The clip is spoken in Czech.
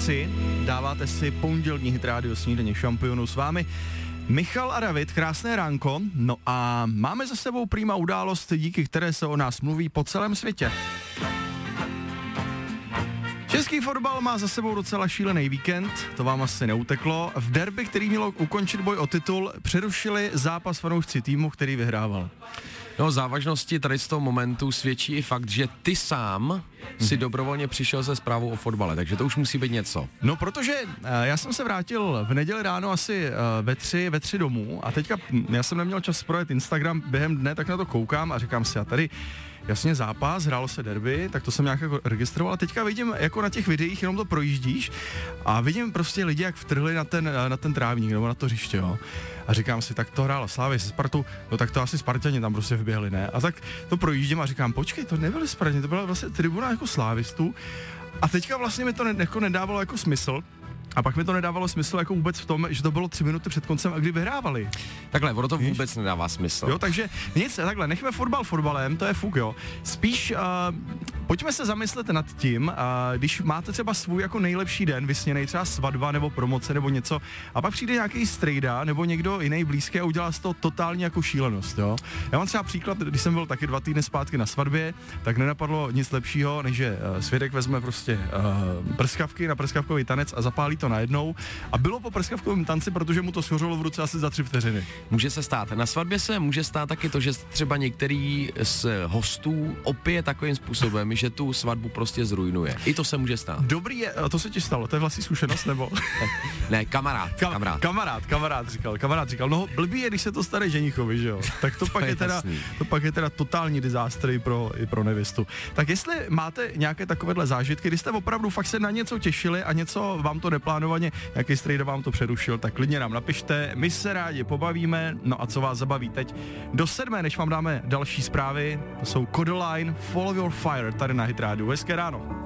7:03, dáváte si pondělní Hit Radio Snídaně šampionů s vámi. Michal a David, krásné ránko, no a máme za sebou prima událost, díky které se o nás mluví po celém světě. Český fotbal má za sebou docela šílený víkend, to vám asi neuteklo. V derby, který mělo ukončit boj o titul, přerušili zápas fanoušci týmu, který vyhrával. No, závažnosti tady z toho momentu svědčí i fakt, že ty sám si dobrovolně přišel se zprávou o fotbale, takže to už musí být něco. No, protože já jsem se vrátil v neděli ráno asi ve tři domů a teďka já jsem neměl čas projet Instagram během dne, tak na to koukám a říkám si, a tady jasně zápas, hrálo se derby, tak to jsem nějak jako registroval a teďka vidím jako na těch videích, jenom to projíždíš a vidím prostě lidi, jak vtrhli na ten trávník nebo na to hřiště, jo. A říkám si, tak to hrála Slavia se Spartou, no tak to asi Spartani tam prostě vběhli, ne? A tak to projíždím a říkám, počkej, to nebyly Spartani, to byla vlastně tribuna jako slávistů. A teďka vlastně mi to jako nedávalo jako smysl. A pak mi to nedávalo smysl jako vůbec v tom, že to bylo 3 minuty před koncem a kdy vyhrávali. Takhle, ono to vůbec nedává smysl. Jo, takže nic, takhle, nechme fotbal fotbalem, to je fuk, jo. Spíš pojďme se zamyslet nad tím, když máte třeba svůj jako nejlepší den, vysněnej třeba svatba nebo promoce nebo něco, a pak přijde nějaký strejda nebo někdo jiný blízký a udělá z toho totální jako šílenost, jo. Já mám třeba příklad, když jsem byl taky 2 týdny zpátky na svatbě, tak nenapadlo nic lepšího, než že svědek vezme prostě prskavky na prskavkový tanec a zapálí to najednou a bylo po prskavkovém tanci, protože mu to schořilo v ruce asi za 3 vteřiny. Může se stát. Na svatbě se může stát taky to, že třeba některý z hostů opije takovým způsobem, že tu svatbu prostě zrujnuje. I to se může stát. Dobrý je, to se ti stalo, to je vlastní zkušenost, nebo? Ne, kamarád říkal, no blbý je, když se to stane ženichovi, že jo? Tak to pak je teda totální disaster i pro nevěstu. Tak jestli máte nějaké takovéhle zážitky, kdy jste opravdu fakt se na něco těšili a něco vám to neplánovaně, nějaký strejda vám to přerušil, tak klidně nám napište, my se rádi pobavíme, no a co vás zabaví teď do 7, než vám dáme další zprávy, to jsou Kodaline, Follow Your Fire, tady na Hit Radio. Hezké ráno.